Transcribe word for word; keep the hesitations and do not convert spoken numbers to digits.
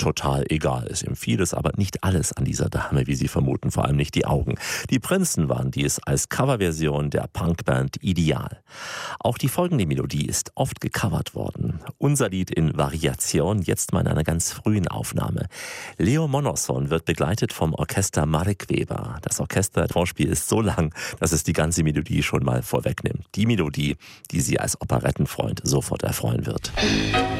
total egal ist. Ihm fiel es aber nicht alles an dieser Dame, wie Sie vermuten, vor allem nicht die Augen. Die Prinzen waren dies als Coverversion der Punkband Ideal. Auch die folgende Melodie ist oft gecovert worden. Unser Lied in Variation, jetzt mal in einer ganz frühen Aufnahme. Leo Monosson wird begleitet vom Orchester Marek Weber. Das Orchestervorspiel ist so lang, dass es die ganze Melodie schon mal vorwegnimmt. Die Melodie, die Sie als Operettenfreund sofort erfreuen wird.